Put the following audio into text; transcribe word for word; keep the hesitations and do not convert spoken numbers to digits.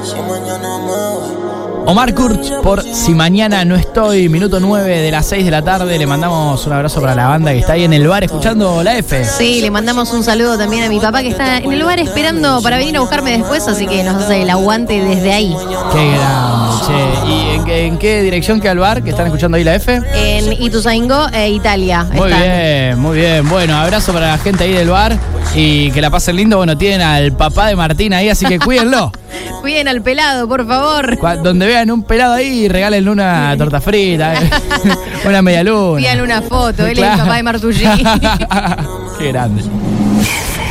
Omar Kurz por Si Mañana No Estoy, minuto nueve de las seis de la tarde. Le mandamos un abrazo para la banda que está ahí en el bar escuchando la F. Sí, le mandamos un saludo también a mi papá que está en el bar esperando para venir a buscarme después, así que nos hace el aguante desde ahí. Qué grande, che. ¿Y en qué, en qué dirección queda el bar que están escuchando ahí la F? En Ituzaingó, eh, Italia. Muy están. bien, muy bien. Bueno, abrazo para la gente ahí del bar y que la pasen lindo. Bueno, tienen al papá de Martín ahí, así que cuídenlo. Cuiden al pelado, por favor. Donde vean un pelado ahí, regálenle una torta frita, eh. una media luna. Pídanle una foto, él Claro. es el papá de Martullí. Qué grande.